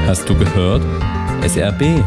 Hast du gehört? SRB.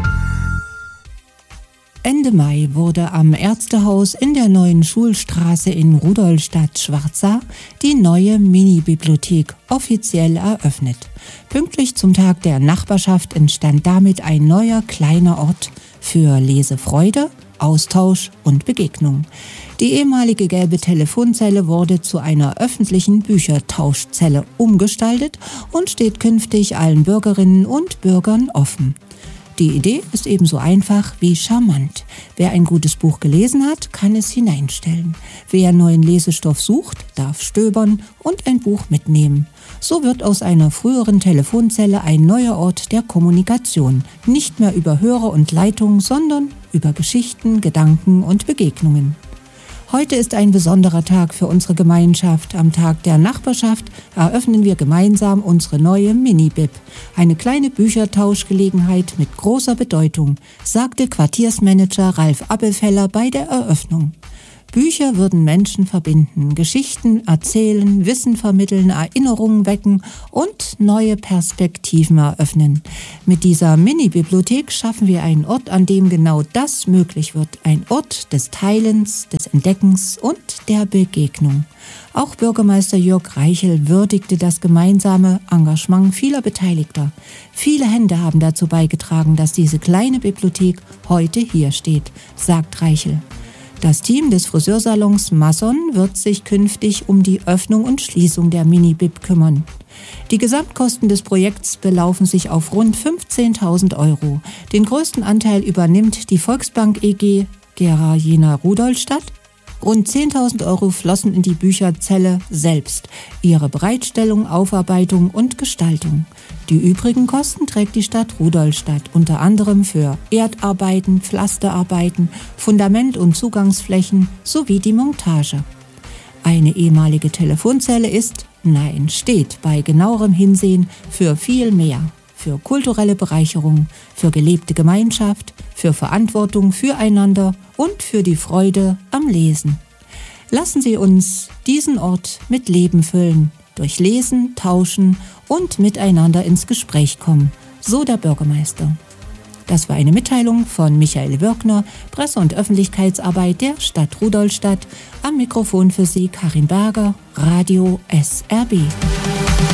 Ende Mai wurde am Ärztehaus in der neuen Schulstraße in Rudolstadt-Schwarzach die neue Mini-Bibliothek offiziell eröffnet. Pünktlich zum Tag der Nachbarschaft entstand damit ein neuer kleiner Ort für Lesefreude, Austausch und Begegnung. Die ehemalige gelbe Telefonzelle wurde zu einer öffentlichen Büchertauschzelle umgestaltet und steht künftig allen Bürgerinnen und Bürgern offen. Die Idee ist ebenso einfach wie charmant. Wer ein gutes Buch gelesen hat, kann es hineinstellen. Wer neuen Lesestoff sucht, darf stöbern und ein Buch mitnehmen. So wird aus einer früheren Telefonzelle ein neuer Ort der Kommunikation. Nicht mehr über Hörer und Leitung, sondern über Geschichten, Gedanken und Begegnungen. Heute ist ein besonderer Tag für unsere Gemeinschaft. Am Tag der Nachbarschaft eröffnen wir gemeinsam unsere neue Mini-Bib. Eine kleine Büchertauschgelegenheit mit großer Bedeutung, sagte Quartiersmanager Ralf Appelfeller bei der Eröffnung. Bücher würden Menschen verbinden, Geschichten erzählen, Wissen vermitteln, Erinnerungen wecken und neue Perspektiven eröffnen. Mit dieser Mini-Bibliothek schaffen wir einen Ort, an dem genau das möglich wird. Ein Ort des Teilens, des Entdeckens und der Begegnung. Auch Bürgermeister Jörg Reichel würdigte das gemeinsame Engagement vieler Beteiligter. Viele Hände haben dazu beigetragen, dass diese kleine Bibliothek heute hier steht, sagt Reichel. Das Team des Friseursalons Masson wird sich künftig um die Öffnung und Schließung der Mini-Bib kümmern. Die Gesamtkosten des Projekts belaufen sich auf rund 15.000 €. Den größten Anteil übernimmt die Volksbank EG Gera Jena Rudolstadt. Rund 10.000 € flossen in die Bücherzelle selbst, ihre Bereitstellung, Aufarbeitung und Gestaltung. Die übrigen Kosten trägt die Stadt Rudolstadt, unter anderem für Erdarbeiten, Pflasterarbeiten, Fundament- und Zugangsflächen sowie die Montage. Eine ehemalige Telefonzelle steht bei genauerem Hinsehen für viel mehr. Für kulturelle Bereicherung, für gelebte Gemeinschaft, für Verantwortung füreinander und für die Freude am Lesen. Lassen Sie uns diesen Ort mit Leben füllen, durch Lesen, Tauschen und miteinander ins Gespräch kommen, so der Bürgermeister. Das war eine Mitteilung von Michael Wirkner, Presse- und Öffentlichkeitsarbeit der Stadt Rudolstadt. Am Mikrofon für Sie Karin Berger, Radio SRB.